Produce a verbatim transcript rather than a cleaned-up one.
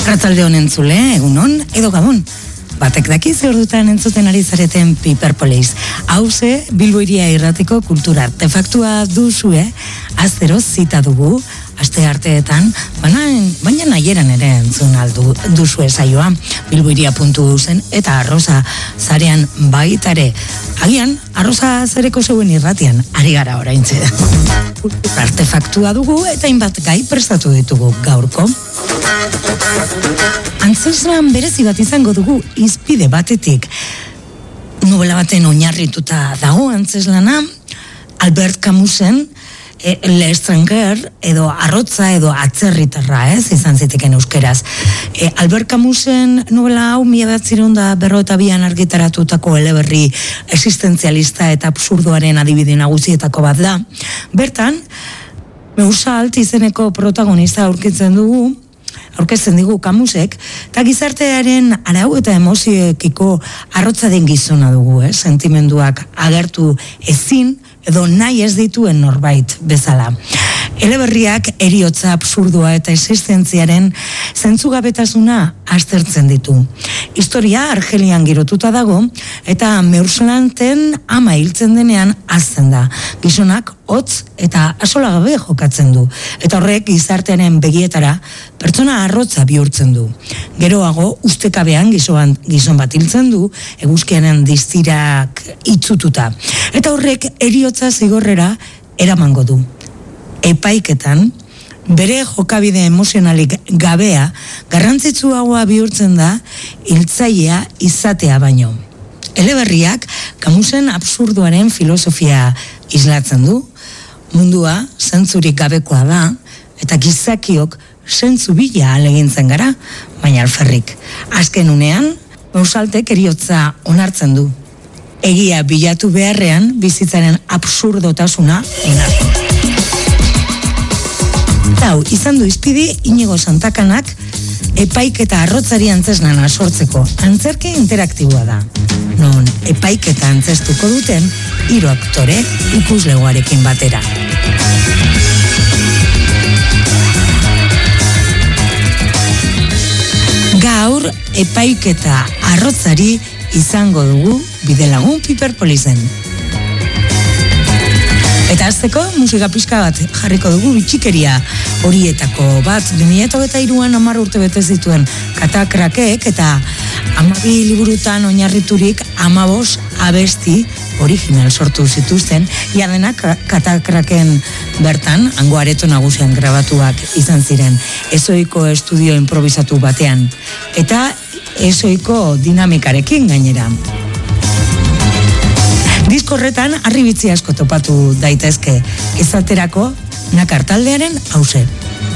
Arratsalde honen entzule, egunon, edo gabon. Batek daki zer dutan entzuten ari zareten Piperpolis. Hauze, Bilbo Hiria Irratiko kultura artefaktua duzue, azero zita dugu, aste arteetan, baina, baina nahieran ere entzun aldu duzue saioa, bilbohiria puntu zen eta arroza zarean baitare. Agian, arroza zareko zeuen irratian, ari gara oraintxe. Artefaktua dugu eta hainbat gai prestatu ditugu gaurko. Antzeslan berezi bat izango dugu izpide batetik. Novela baten oinarrituta dago antzeslana, Albert Camusen, e, Le Stranger, edo arrotza edo atzerritarra, ez, izan ziteken euskeraz. E, Albert Camusen novela hau mila bederatziehun eta berrogeita bian argitaratutako eleberri existentzialista eta absurdoaren adibide nagusietako bat da. Bertan, Meusalt izeneko protagonista aurkitzen dugu, aurkezten digu Camusek, eta gizartearen arau eta emozioekiko arrotza den gizona dugu, eh? Sentimenduak agertu ezin edo nahi ez dituen norbait bezala. Eleberriak heriotza absurdua eta existentziaren zentzugabetasuna aztertzen ditu. Historia Argelian girotuta dago eta Meursalanten ama hiltzen denean hazten da. Gizonak hotz eta asolagabe jokatzen du. Eta horrek gizartearen begietara pertsona arrotza bihurtzen du. Geroago ustekabean gizon, gizon bat hiltzen du, eguzkiaren distirak itzututa. Eta horrek heriotza zigorrera eramango du. Epaiketan, bere jokabide emozionalik gabea, garrantzitsuagoa bihurtzen da hiltzailea izatea baino. Eleberriak Camusen absurdoaren filosofia islatzen du, mundua zentzurik gabekoa da, eta gizakiok zentzu bila alegintzen gara, baina alferrik. Azken unean, Meusaltek heriotza onartzen du. Egia bilatu beharrean bizitzaren absurdotasuna onartu. Hau, izan du izpidi Inigo Santakanak epaiketa arrotzari antzeslana sortzeko antzerki interaktiboa da. Non epaiketa antzestuko duten hiru aktore ikuslegoarekin batera. Gaur epaiketa arrotzari izango dugu bidelagun Piperpolisen. Eta azteko musika pixka bat jarriko dugu bitxikeria horietako bat bi mila hogeita hiruan hamar urte bete zituen Katakrakeek eta hamabi liburutan oinarriturik hamabost abesti original sortu zituzten, jardenak Katakraken bertan, hango areto nagusian grabatuak izan ziren, ezoiko estudio improvisatu batean, eta ezoiko dinamikarekin gainera. Disko horretan harribitzi asko topatu daitezke, ezaterako Nakar taldearen hauze.